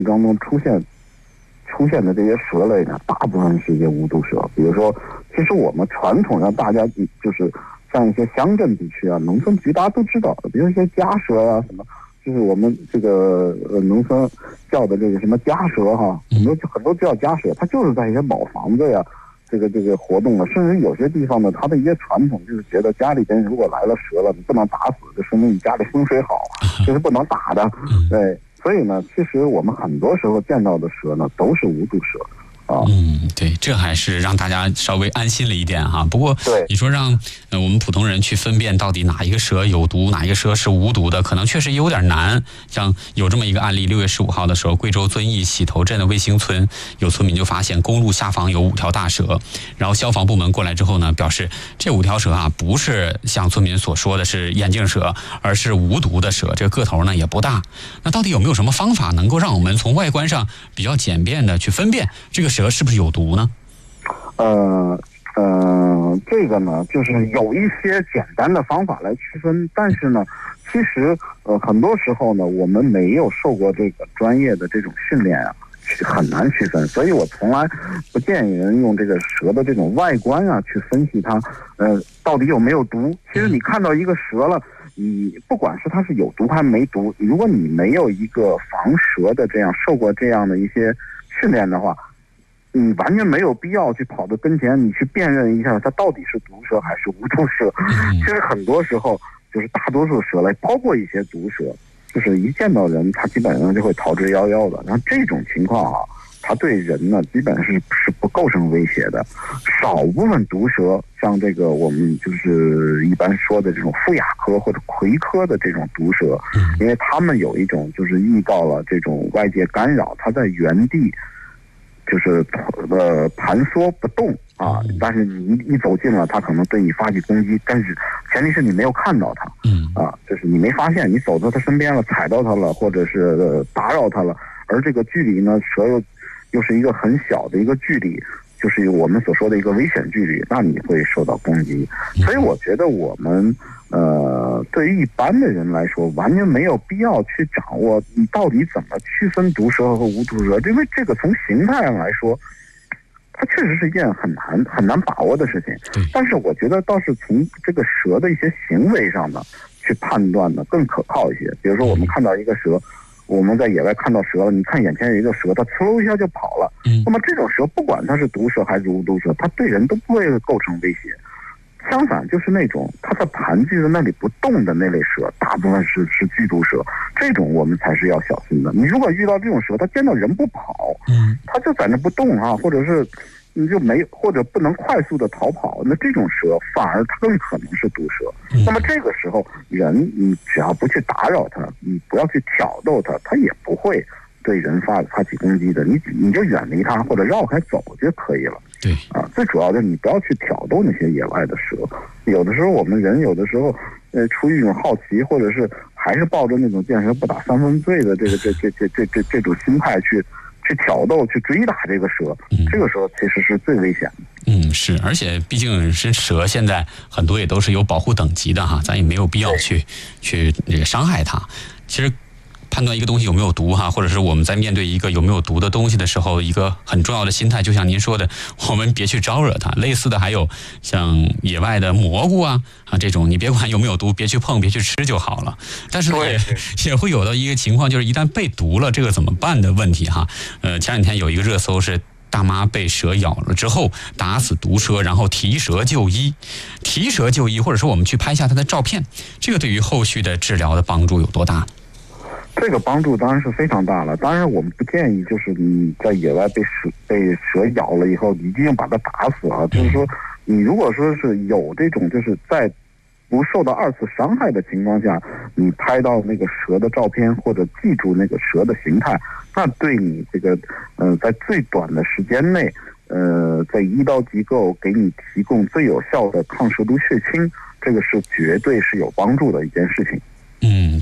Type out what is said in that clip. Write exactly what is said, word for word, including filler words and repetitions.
当中出现出现的这些蛇类呢，大部分是一些无毒蛇。比如说，其实我们传统上大家就是像一些乡镇地区啊、农村局大家都知道的，比如一些家蛇呀、啊、什么，就是我们这个呃农村叫的这个什么家蛇哈，很多很多叫家蛇，它就是在一些老房子呀。这个这个活动了，甚至有些地方呢，它的一些传统就是觉得家里边如果来了蛇了，你不能打死，就说明你家里风水好，这是不能打的。对，所以呢，其实我们很多时候见到的蛇呢，都是无毒蛇。 嗯，对，这还是让大家稍微安心了一点哈。不过，你说让呃我们普通人去分辨到底哪一个蛇有毒，哪一个蛇是无毒的，可能确实有点难。像有这么一个案例，六月十五号的时候，贵州遵义洗头镇的卫星村有村民就发现公路下方有五条大蛇，然后消防部门过来之后呢，表示这五条蛇啊不是像村民所说的是眼镜蛇，而是无毒的蛇，这个个头呢也不大。那到底有没有什么方法能够让我们从外观上比较简便的去分辨这个蛇是不是有毒呢？ 呃呃，这个呢，就是有一些简单的方法来区分，但是呢，其实呃很多时候呢，我们没有受过这个专业的这种训练啊，很难区分。所以我从来不建议人用这个蛇的这种外观啊去分析它，呃，到底有没有毒。其实你看到一个蛇了，你不管是它是有毒还是没毒，如果你没有一个防蛇的这样受过这样的一些训练的话，你完全没有必要去跑到跟前，你去辨认一下它到底是毒蛇还是无毒蛇。其实很多时候就是大多数蛇类，包括一些毒蛇，就是一见到人，它基本上就会逃之夭夭的。然后这种情况啊，它对人呢基本是是不构成威胁的。少部分毒蛇，像这个我们就是一般说的这种腹亚科或者葵科的这种毒蛇，因为它们有一种就是遇到了这种外界干扰，它在原地。就是呃盘缩不动啊，但是你一走近了，它可能对你发起攻击，但是前提是你没有看到它， 嗯啊，就是你没发现，你走到它身边了，踩到它了，或者是、呃、打扰它了，而这个距离呢，蛇又又是一个很小的一个距离，就是我们所说的一个危险距离，那你会受到攻击。所以我觉得我们呃，对于一般的人来说，完全没有必要去掌握你到底怎么区分毒蛇和无毒蛇，因为这个从形态上来说，它确实是一件很难很难把握的事情。但是我觉得倒是从这个蛇的一些行为上呢，去判断呢更可靠一些。比如说我们看到一个蛇，我们在野外看到蛇了，你看眼前有一个蛇，它呲溜一下就跑了。那么这种蛇不管它是毒蛇还是无毒蛇，它对人都不会构成威胁。相反，就是那种它在盘踞在那里不动的那类蛇，大部分是是剧毒蛇，这种我们才是要小心的。你如果遇到这种蛇，它见到人不跑，嗯，它就在那不动啊，或者是你就没或者不能快速的逃跑，那这种蛇反而它更可能是毒蛇。嗯、那么这个时候，人你只要不去打扰它，你不要去挑逗它，它也不会对人发发起攻击的。你你就远离它或者绕开走就可以了。 对啊，最主要的你不要去挑逗那些野外的蛇。有的时候我们人有的时候，呃，出于一种好奇，或者是还是抱着那种见蛇不打三分醉的这个这这这这这这种心态去去挑逗、去追打这个蛇，嗯、这个时候其实是最危险的。 嗯，是，而且毕竟是蛇，现在很多也都是有保护等级的哈，咱也没有必要去去这个伤害它。其实。判断一个东西有没有毒哈，或者是我们在面对一个有没有毒的东西的时候，一个很重要的心态，就像您说的，我们别去招惹它。类似的还有像野外的蘑菇啊啊这种，你别管有没有毒，别去碰，别去吃就好了。但是也也会有的一个情况，就是一旦被毒了，这个怎么办的问题哈。呃，前两天有一个热搜是。大妈被蛇咬了之后打死毒蛇，然后提蛇就医。提蛇就医，或者说我们去拍下它的照片，这个对于后续的治疗的帮助有多大？ 这个帮助当然是非常大了。当然，我们不建议就是你在野外被蛇被蛇咬了以后，一定把它打死了。就是说，你如果说是有这种就是在不受到二次伤害的情况下，你拍到那个蛇的照片或者记住那个蛇的形态，那对你这个呃在最短的时间内，呃在医疗机构给你提供最有效的抗蛇毒血清，这个是绝对是有帮助的一件事情。 嗯。